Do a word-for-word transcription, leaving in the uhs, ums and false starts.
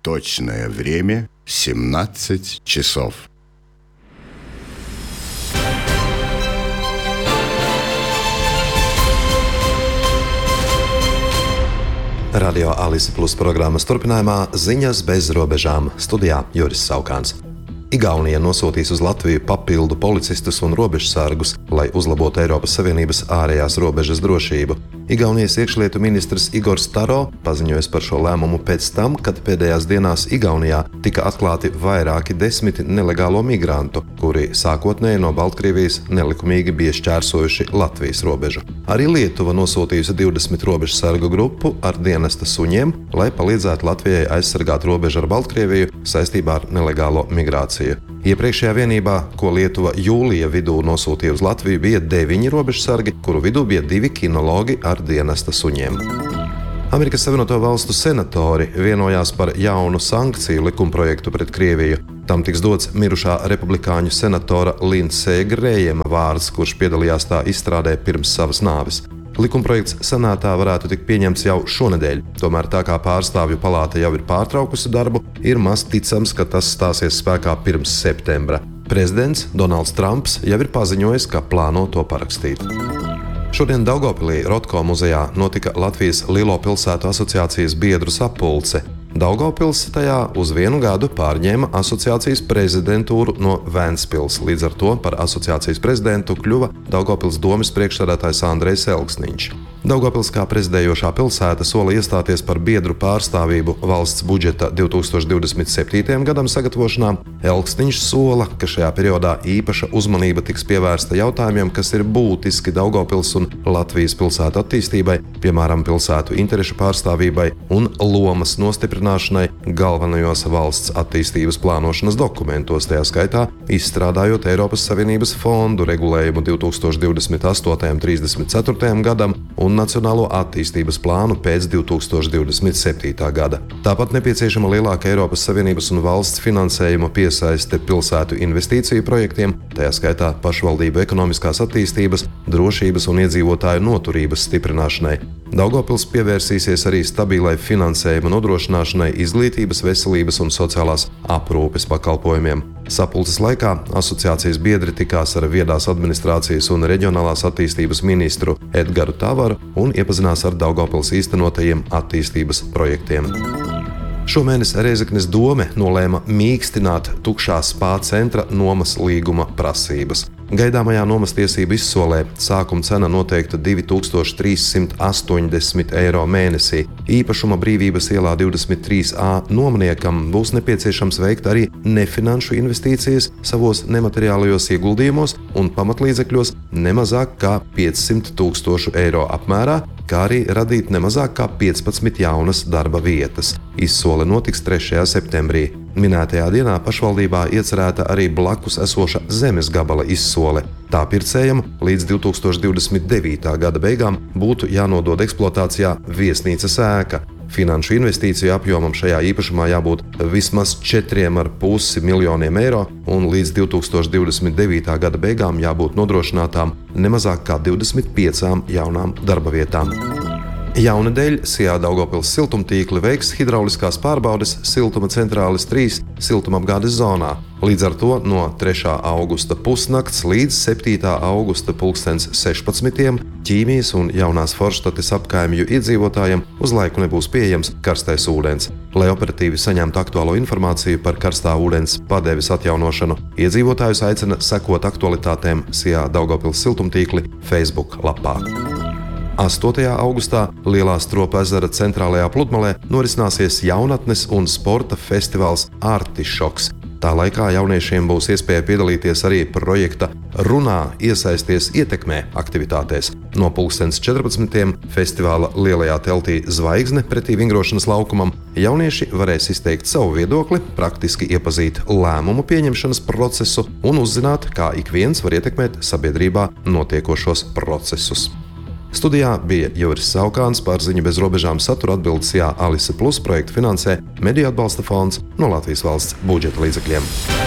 Точное время семнадцать часов. Radio Alise Plus programmas turpinājumā ziņas bez robežām. Studijā Juris Saukāns. Igaunija nosūtīs uz Latviju papildu policistus un robežsargus, lai uzlabotu Eiropas Savienības ārējās robežas drošību. Igaunijas iekšlietu ministrs Igors Taro paziņoja par šo lēmumu pēc tam, kad pēdējās dienās Igaunijā tika atklāti vairāki desmiti nelegālo migrantu, kuri sākotnēji no Baltkrievijas nelikumīgi bija šķērsojuši Latvijas robežu. Arī Lietuva nosūtījusi divdesmit robežsargu grupu ar dienesta suņiem, lai palīdzētu Latvijai aizsargāt robežu ar Baltkrieviju saistībā ar nelegālo migrāciju. Iepriekšējā vienībā, ko Lietuva jūlija vidū nosūtīja uz Latviju, bija deviņi robežsargi, kuru vidū bija divi kinologi ar dienesta suņiem. Amerikas Savienoto Valstu senatori vienojās par jaunu sankciju likumprojektu pret Krieviju. Tam tiks dots mirušā republikāņu senatora Lindsēja Grējema vārds, kurš piedalījās tā izstrādē pirms savas nāves. Likumprojekts senātā varētu tikt pieņemts jau šonedēļ, tomēr tā kā pārstāvju palāta jau ir pārtraukusi darbu, ir maz ticams, ka tas stāsies spēkā pirms septembra. Prezidents Donalds Trumps jau ir paziņojis, ka plāno to parakstīt. Šodien Daugavpilī Rotko muzejā notika Latvijas Lielo pilsētu asociācijas biedru sapulce. Daugavpils tajā uz vienu gadu pārņēma asociācijas prezidentūru no Ventspils. Līdz ar to par asociācijas prezidentu kļuva Daugavpils domes priekšsēdētājs Andrejs Elksniņš. Daugavpils kā prezidējošā pilsēta sola iestāties par biedru pārstāvību valsts budžeta divi tūkstoši divdesmit septītajam gadam sagatavošanā. Elksniņš sola, ka šajā periodā īpaša uzmanība tiks pievērsta jautājumiem, kas ir būtiski Daugavpils un Latvijas pilsētu attīstībai, piemēram, pilsētu interešu pārstāvībai un lomas nostiprināšanai galvenajos valsts attīstības plānošanas dokumentos, tajā skaitā izstrādājot Eiropas Savienības fondu regulējumu divi tūkstoši divdesmit astotajam līdz trīsdesmit ceturtajam gadam un Nacionālo attīstības plānu pēc divi tūkstoši divdesmit septītā gada. Tāpat nepieciešama lielāka Eiropas Savienības un valsts finansējuma piesaiste pilsētu investīciju projektiem, tajā skaitā pašvaldību ekonomiskās attīstības, drošības un iedzīvotāju noturības stiprināšanai. Daugavpils pievērsīsies arī stabilai finansējuma nodrošināšanai izglītības, veselības un sociālās aprūpes pakalpojumiem. Sapulces laikā asociācijas biedri tikās ar viedās administrācijas un reģionālās attīstības ministru Edgaru Tavaru un iepazinās ar Daugavpils īstenotajiem attīstības projektiem. Šomēnes Rēzeknes dome nolēma mīkstināt tukšā spā centra nomas līguma prasības. Gaidāmajā nomas tiesību izsolē sākuma cena noteikta divi tūkstoši trīs simti astoņdesmit eiro mēnesī. Īpašuma Brīvības ielā divdesmit trīs A nomniekam būs nepieciešams veikt arī nefinanšu investīcijas savos nemateriālajos ieguldījumos un pamatlīdzekļos nemazāk kā piecsimt tūkstošu eiro apmērā, kā arī radīt nemazāk kā piecpadsmit jaunas darba vietas. Izsole notiks trešajā septembrī. Minētajā dienā pašvaldībā iecerēta arī blakus esoša zemes gabala izsole. Tā pircējam līdz divi tūkstoši divdesmit devītā gada beigām būtu jānodod eksploatācijā viesnīcas ēka. Finanšu investīciju apjomam šajā īpašumā jābūt vismaz četriem ar pusi miljoniem eiro un līdz divi tūkstoši divdesmit devītā gada beigām jābūt nodrošinātām nemazāk kā divdesmit piecām jaunām darba vietām. Jaunedēļ Sijā Daugavpils siltumtīkli veiks hidrauliskās pārbaudes siltuma centrāles trīs siltumapgādes zonā. Līdz ar to no trešā augusta pusnakts līdz septītā augusta pulkstens sešpadsmitiem Ķīmijas un Jaunās Forštates apkaimju iedzīvotājiem uz laiku nebūs pieejams karstais ūdens. Lai operatīvi saņemtu aktuālo informāciju par karstā ūdens padeves atjaunošanu, iedzīvotājus aicina sekot aktualitātēm Sijā Daugavpils siltumtīkli Facebook lapā. astotajā augustā Lielā Stropa ezera centrālajā pludmalē norisināsies jaunatnes un sporta festivāls Artišoks. Tā laikā jauniešiem būs iespēja piedalīties arī projekta Runā, iesaisties, ietekmē aktivitātēs. No pulkstens četrpadsmitiem festivāla lielajā teltī Zvaigzne pretī vingrošanas laukumam jaunieši varēs izteikt savu viedokli, praktiski iepazīt lēmumu pieņemšanas procesu un uzzināt, kā ik viens var ietekmēt sabiedrībā notiekošos procesus. Studijā bija Juris Saukāns, par ziņu bez robežām satura atbildes Jā Alise Plus projektu finansē Mediju atbalsta fonds no Latvijas valsts budžeta līdzekļiem.